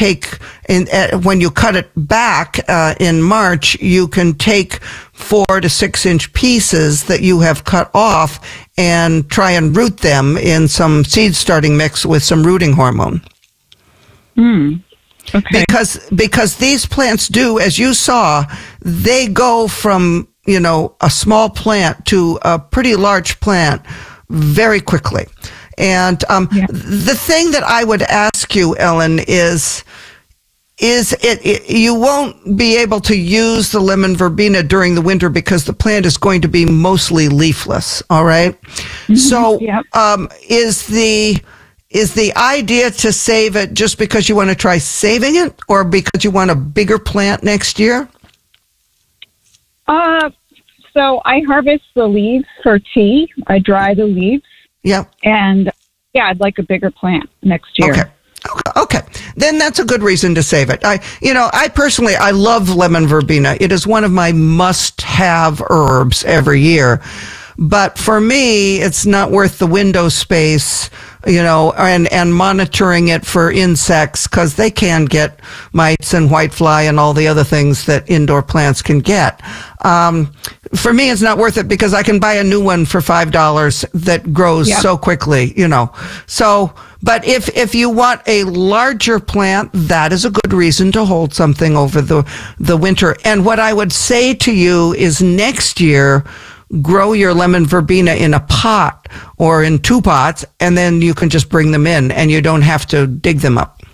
take when you cut it back in March, you can take 4 to 6 inch pieces that you have cut off and try and root them in some seed starting mix with some rooting hormone. Okay. Because these plants do, as you saw, they go from, a small plant to a pretty large plant very quickly. And the thing that I would ask you, Ellen, is you won't be able to use the lemon verbena during the winter because the plant is going to be mostly leafless. All right. Mm-hmm. So, is the idea to save it just because you want to try saving it, or because you want a bigger plant next year? So I harvest the leaves for tea. I dry the leaves. Yeah. And I'd like a bigger plant next year. Okay. Then that's a good reason to save it. I personally, I love lemon verbena. It is one of my must-have herbs every year. But for me, it's not worth the window space, and monitoring it for insects, because they can get mites and whitefly and all the other things that indoor plants can get. For me, it's not worth it because I can buy a new one for $5 that grows so quickly, So, but if you want a larger plant, that is a good reason to hold something over the winter. And what I would say to you is next year, grow your lemon verbena in a pot or in 2 pots, and then you can just bring them in and you don't have to dig them up.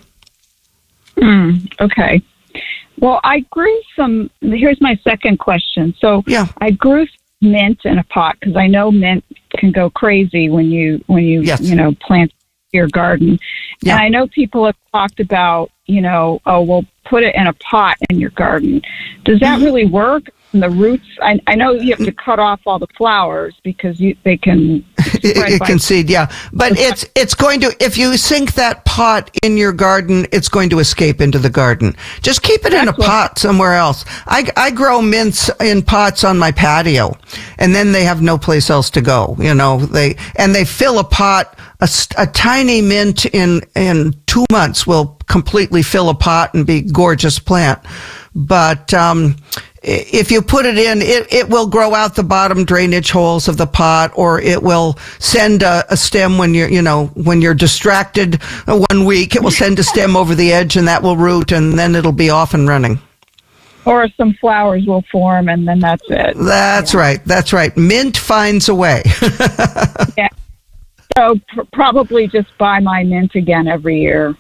Okay. Well, I grew some. Here's my second question. So I grew mint in a pot because I know mint can go crazy when you plant your garden. Yeah. And I know people have talked about, we'll put it in a pot in your garden. Does that really work? And the roots, I know you have to cut off all the flowers because they can spread. It can seed, yeah. But it's going to, if you sink that pot in your garden, it's going to escape into the garden. Just keep it in a pot somewhere else. I grow mints in pots on my patio, and then they have no place else to go. They fill a pot. A tiny mint in 2 months will completely fill a pot and be gorgeous plant. But if you put it in, it will grow out the bottom drainage holes of the pot, or it will send a stem when you're distracted 1 week. It will send a stem over the edge, and that will root, and then it'll be off and running. Or some flowers will form, and then that's it. That's right. That's right. Mint finds a way. Yeah. So probably just buy my mint again every year.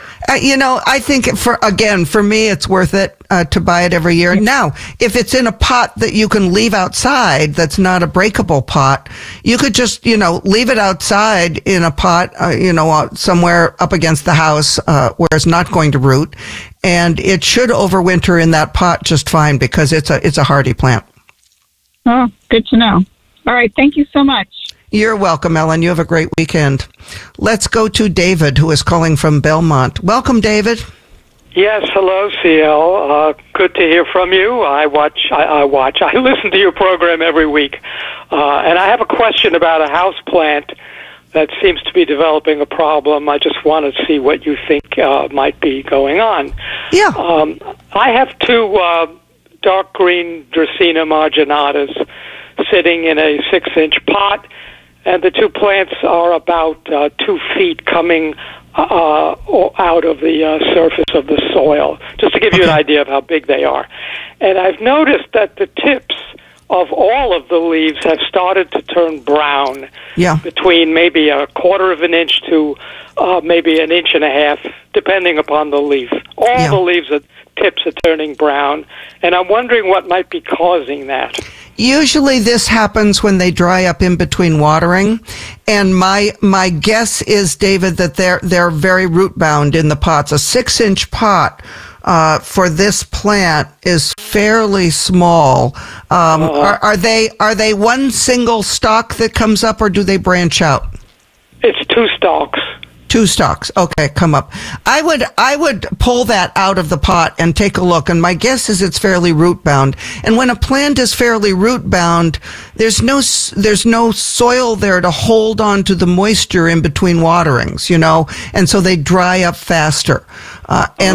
I think for me, it's worth it to buy it every year. Now, if it's in a pot that you can leave outside, that's not a breakable pot, you could just, leave it outside in a pot, somewhere up against the house, where it's not going to root. And it should overwinter in that pot just fine because it's a hardy plant. Oh, good to know. All right. Thank you so much. You're welcome, Ellen. You have a great weekend. Let's go to David, who is calling from Belmont. Welcome, David. Yes, hello, CL. Good to hear from you. I listen to your program every week. And I have a question about a house plant that seems to be developing a problem. I just want to see what you think might be going on. Yeah. I have 2 dark green Dracaena marginatas sitting in a 6-inch pot. And the 2 plants are about 2 feet coming out of the surface of the soil, just to give you an idea of how big they are. And I've noticed that the tips of all of the leaves have started to turn brown between maybe 1/4 of an inch to maybe 1.5 inches, depending upon the leaf. All the leaves, tips are turning brown, and I'm wondering what might be causing that. Usually this happens when they dry up in between watering. And my guess is, David, that they're very root bound in the pots. A 6-inch pot for this plant is fairly small. Are they one single stalk that comes up, or do they branch out? It's 2 stalks. 2 stalks. Okay, come up. I would pull that out of the pot and take a look. And my guess is it's fairly root bound. And when a plant is fairly root bound, there's no soil there to hold on to the moisture in between waterings, and so they dry up faster. And